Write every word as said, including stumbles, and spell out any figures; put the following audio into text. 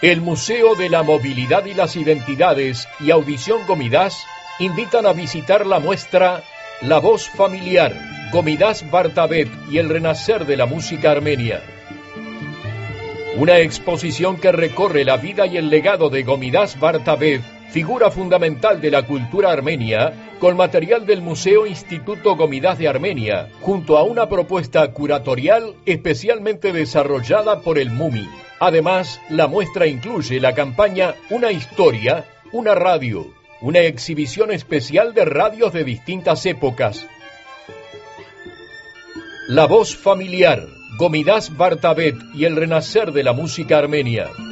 El Museo de la Movilidad y las Identidades y Audición Gomidas invitan a visitar la muestra La Voz Familiar, Gomidas Bartabet y el Renacer de la Música Armenia. Una exposición que recorre la vida y el legado de Gomidas Bartabet, figura fundamental de la cultura armenia, con material del Museo Instituto Gomidas de Armenia, junto a una propuesta curatorial especialmente desarrollada por el MUMI. Además, la muestra incluye la campaña Una Historia, una Radio, una exhibición especial de radios de distintas épocas. La Voz Familiar, Gomidas Bartabet y el Renacer de la Música Armenia.